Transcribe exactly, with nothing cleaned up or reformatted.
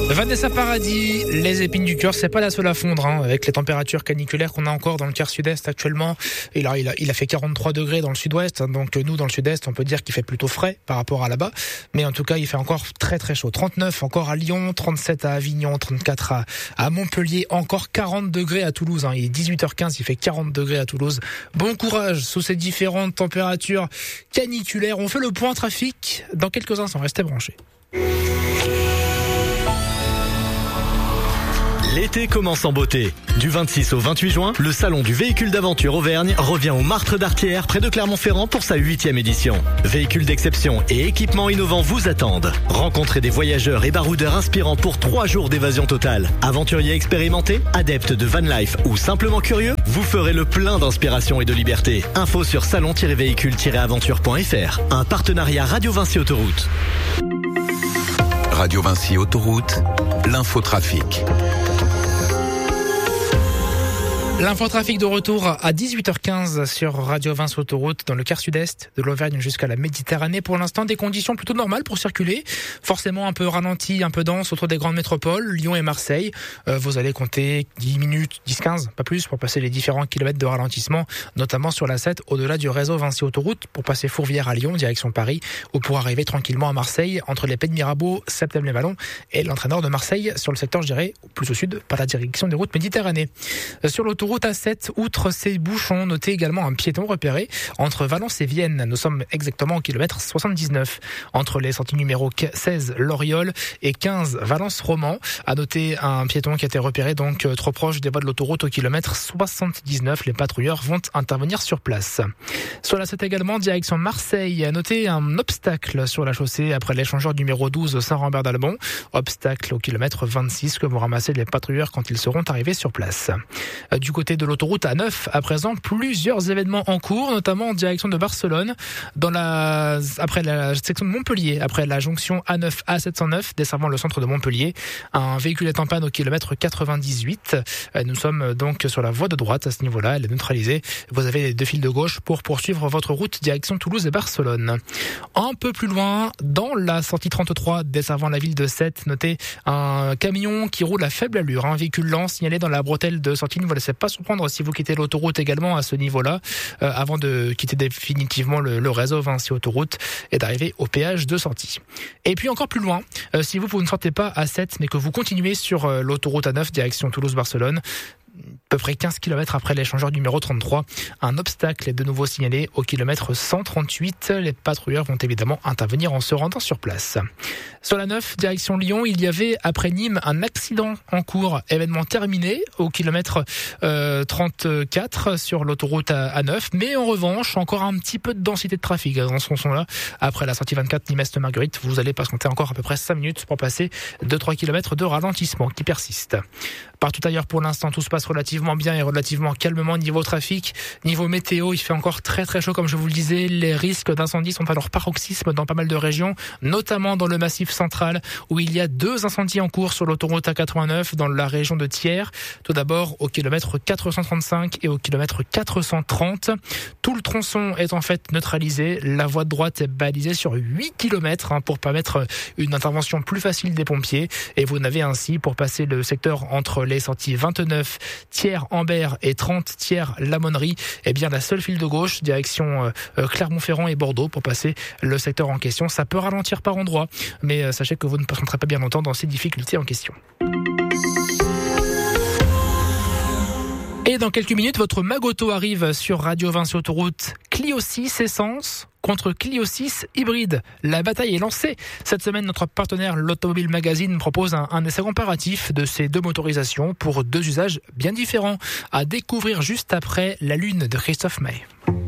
Vanessa Paradis, les épines du cœur, c'est pas la seule à fondre, hein, avec les températures caniculaires qu'on a encore dans le quart sud-est actuellement. Et là, il a, il a fait quarante-trois degrés dans le sud-ouest, hein, donc nous, dans le sud-est, on peut dire qu'il fait plutôt frais par rapport à là-bas. Mais en tout cas, il fait encore très très chaud. trente-neuf encore à Lyon, trente-sept à Avignon, trente-quatre à, à Montpellier, encore quarante degrés à Toulouse. Hein. Il est dix-huit heures quinze, il fait quarante degrés à Toulouse. Bon courage sous ces différentes températures caniculaires. On fait le point trafic dans quelques instants. Restez branchés. L'été commence en beauté. Du vingt-six au vingt-huit juin, le salon du véhicule d'aventure Auvergne revient au Martre d'Artière, près de Clermont-Ferrand, pour sa huitième édition. Véhicules d'exception et équipements innovants vous attendent. Rencontrez des voyageurs et baroudeurs inspirants pour trois jours d'évasion totale. Aventuriers expérimentés, adeptes de van life ou simplement curieux, vous ferez le plein d'inspiration et de liberté. Info sur salon tiret véhicule tiret aventure point f r. Un partenariat Radio Vinci Autoroute. Radio Vinci Autoroute, l'infotrafic. L'infotrafic de retour à dix-huit heures quinze sur Radio Vinci Autoroute dans le quart sud-est de l'Auvergne jusqu'à la Méditerranée. Pour l'instant, des conditions plutôt normales pour circuler. Forcément un peu ralenti, un peu dense autour des grandes métropoles, Lyon et Marseille. Euh, vous allez compter dix minutes, dix quinze, pas plus, pour passer les différents kilomètres de ralentissement, notamment sur la sept, au-delà du réseau Vinci Autoroute, pour passer Fourvière à Lyon, direction Paris, ou pour arriver tranquillement à Marseille, entre les Pays de Mirabeau, Septem-les-Vallons et l'entraîneur de Marseille, sur le secteur, je dirais, plus au sud, par la direction des routes Méditerranée. Euh, sur l'autoroute Route A sept, outre ces bouchons, notez également un piéton repéré entre Valence et Vienne. Nous sommes exactement au kilomètre soixante-dix-neuf. Entre les sorties numéro seize, Loriol, et quinze, Valence-Roman. À noter un piéton qui a été repéré donc trop proche des voies de l'autoroute au kilomètre soixante-dix-neuf. Les patrouilleurs vont intervenir sur place. Sur la sept également, direction Marseille. À noter un obstacle sur la chaussée après l'échangeur numéro douze, Saint-Rambert-d'Albon. Obstacle au kilomètre vingt-six que vont ramasser les patrouilleurs quand ils seront arrivés sur place. Du côté de l'autoroute A neuf, à présent, plusieurs événements en cours, notamment en direction de Barcelone, dans la, après la section de Montpellier, après la jonction A neuf A sept cent neuf, desservant le centre de Montpellier. Un véhicule est en panne au kilomètre quatre-vingt-dix-huit. Nous sommes donc sur la voie de droite à ce niveau-là, elle est neutralisée. Vous avez les deux fils de gauche pour poursuivre votre route direction Toulouse et Barcelone. Un peu plus loin, dans la sortie trente-trois, desservant la ville de Sète, notez un camion qui roule à faible allure, un véhicule lent signalé dans la bretelle de sortie. Ne vous laissez pas surprendre si vous quittez l'autoroute également à ce niveau-là, euh, avant de quitter définitivement le, le réseau Vinci Autoroute et d'arriver au péage de sortie. Et puis encore plus loin, euh, si vous, vous ne sortez pas à Sète, mais que vous continuez sur euh, l'autoroute A neuf, direction Toulouse-Barcelone, à peu près quinze kilomètres après l'échangeur numéro trente-trois, un obstacle est de nouveau signalé au kilomètre cent trente-huit. Les patrouilleurs vont évidemment intervenir en se rendant sur place. Sur la neuf, direction Lyon, il y avait après Nîmes un accident en cours, événement terminé au kilomètre euh, trente-quatre sur l'autoroute A neuf, mais en revanche encore un petit peu de densité de trafic dans ce sens-là. Après la sortie vingt-quatre Nîmes-Est-Marguerite, vous allez patienter encore à peu près cinq minutes pour passer deux à trois kilomètres de ralentissement qui persiste. Partout ailleurs pour l'instant, tout se passe relativement bien et relativement calmement niveau trafic. Niveau météo, il fait encore très très chaud comme je vous le disais. Les risques d'incendie sont à leur paroxysme dans pas mal de régions, notamment dans le massif central où il y a deux incendies en cours sur l'autoroute A quatre-vingt-neuf dans la région de Thiers. Tout d'abord au kilomètre quatre cent trente-cinq et au kilomètre quatre cent trente. Tout le tronçon est en fait neutralisé. La voie de droite est balisée sur huit kilomètres hein, pour permettre une intervention plus facile des pompiers. Et vous n'avez ainsi pour passer le secteur entre les sorties vingt-neuf Thiers-Ambert et trente Thiers-Lamonnerie, eh bien la seule file de gauche direction euh, Clermont-Ferrand et Bordeaux pour passer le secteur en question. Ça peut ralentir par endroits, mais euh, sachez que vous ne passerez pas bien longtemps dans ces difficultés en question. Et dans quelques minutes, votre Magoto arrive sur Radio Vinci Autoroute. Clio six Essence contre Clio six Hybride. La bataille est lancée. Cette semaine, notre partenaire l'Automobile Magazine propose un, un essai comparatif de ces deux motorisations pour deux usages bien différents. À découvrir juste après La Lune de Christophe Maé.